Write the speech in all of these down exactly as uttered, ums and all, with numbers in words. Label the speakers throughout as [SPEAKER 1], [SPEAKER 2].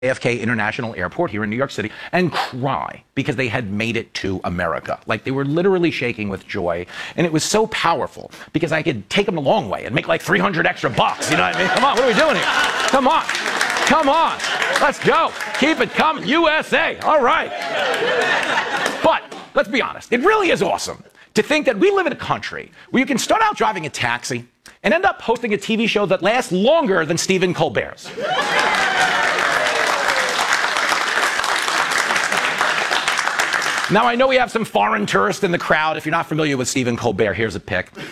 [SPEAKER 1] J F K International Airport here in New York City and cry because they had made it to America. Like, they were literally shaking with joy. And it was so powerful because I could take them a long way and make like three hundred extra bucks. You know what I mean? Come on, what are we doing here? Come on. Come on. Let's go. Keep it coming. U S A. All right. But let's be honest. It really is awesome to think that we live in a country where you can start out driving a taxi and end up hosting a T V show that lasts longer than Stephen Colbert's. Now, I know we have some foreign tourists in the crowd. If you're not familiar with Stephen Colbert, here's a pic. What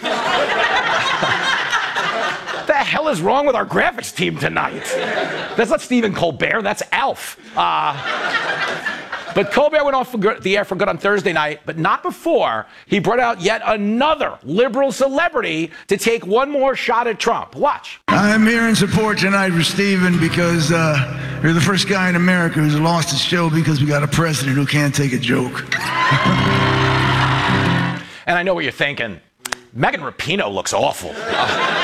[SPEAKER 1] the hell is wrong with our graphics team tonight? That's not Stephen Colbert, that's Alf. Uh, but Colbert went off the air for good on Thursday night, but not before he brought out yet another liberal celebrity to take one more shot at Trump. Watch.
[SPEAKER 2] I'm here in support tonight for Stephen because uh, you're the first guy in America who's lost his show because we got a president who can't take a joke.
[SPEAKER 1] And I know what you're thinking. Megan Rapinoe looks awful. Uh,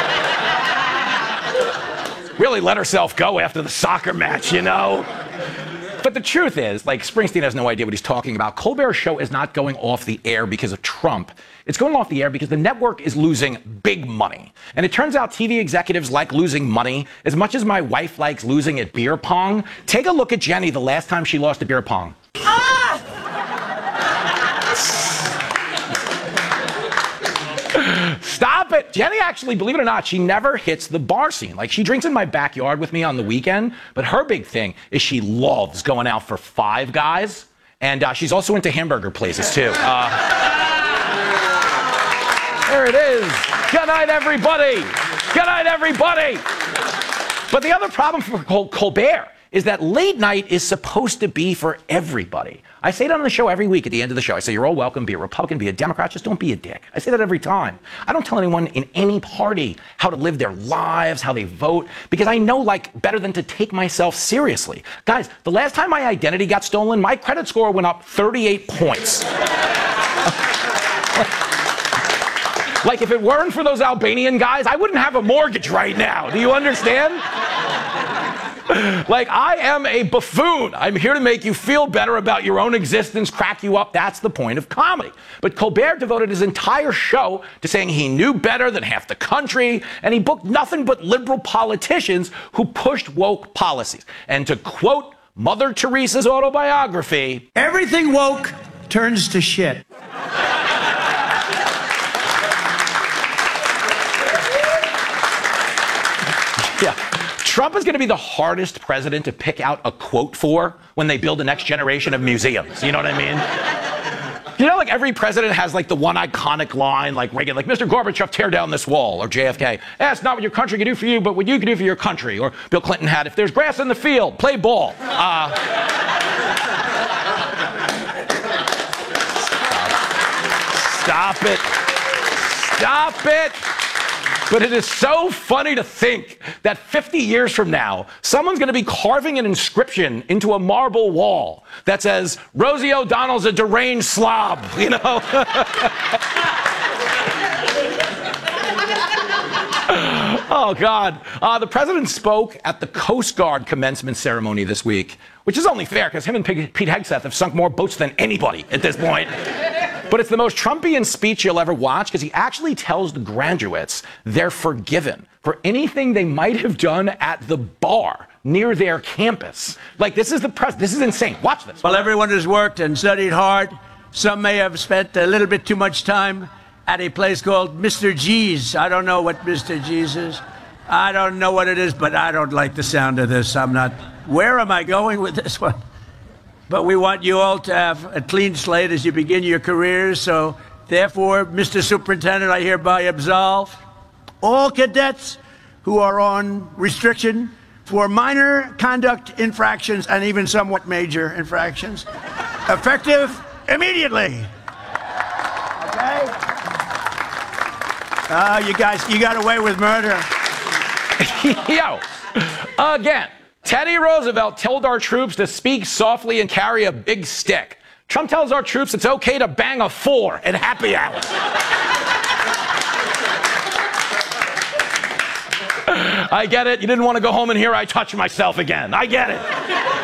[SPEAKER 1] really let herself go after the soccer match, you know? But the truth is, like, Springsteen has no idea what he's talking about. Colbert's show is not going off the air because of Trump. It's going off the air because the network is losing big money. And it turns out T V executives like losing money as much as my wife likes losing at beer pong. Take a look at Jenny the last time she lost at beer pong. Ah! Stop it. Jenny actually, believe it or not, she never hits the bar scene. Like, she drinks in my backyard with me on the weekend, but her big thing is she loves going out for Five Guys, and uh, she's also into hamburger places, too. Uh, there it is. Good night, everybody. Good night, everybody. But the other problem for Col- Colbert is that late night is supposed to be for everybody. I say that on the show every week at the end of the show. I say, you're all welcome, be a Republican, be a Democrat, just don't be a dick. I say that every time. I don't tell anyone in any party how to live their lives, how they vote, because I know, like, better than to take myself seriously. Guys, the last time my identity got stolen, my credit score went up thirty-eight points. Like, if it weren't for those Albanian guys, I wouldn't have a mortgage right now. Do you understand? Like, I am a buffoon. I'm here to make you feel better about your own existence, crack you up. That's the point of comedy. But Colbert devoted his entire show to saying he knew better than half the country, and he booked nothing but liberal politicians who pushed woke policies. And to quote Mother Teresa's autobiography,
[SPEAKER 3] everything woke turns to shit.
[SPEAKER 1] Yeah. Trump is going to be the hardest president to pick out a quote for when they build the next generation of museums. You know what I mean? You know, like, every president has, like, the one iconic line, like Reagan, like, Mister Gorbachev, tear down this wall, or J F K, that's not what your country can do for you, but what you can do for your country. Or Bill Clinton had, if there's grass in the field, play ball. Uh, stop. Stop it. Stop it. But it is so funny to think that fifty years from now, someone's going to be carving an inscription into a marble wall that says, Rosie O'Donnell's a deranged slob, you know? Oh, God. Uh, the president spoke at the Coast Guard commencement ceremony this week, which is only fair because him and Pete Hegseth have sunk more boats than anybody at this point. But it's the most Trumpian speech you'll ever watch because he actually tells the graduates they're forgiven for anything they might have done at the bar near their campus. Like, this is the press. This is insane. Watch this.
[SPEAKER 3] While everyone has worked and studied hard, some may have spent a little bit too much time at a place called Mister G's. I don't know what Mister G's is. I don't know what it is, but I don't like the sound of this. I'm not. Where am I going with this one? But we want you all to have a clean slate as you begin your careers. So, therefore, Mister Superintendent, I hereby absolve all cadets who are on restriction for minor conduct infractions and even somewhat major infractions, effective immediately. Okay? Oh, you guys, you got away with murder.
[SPEAKER 1] Yo, again. Teddy Roosevelt told our troops to speak softly and carry a big stick. Trump tells our troops it's okay to bang a four at happy hour. I get it. You didn't want to go home and hear I touch myself again. I get it.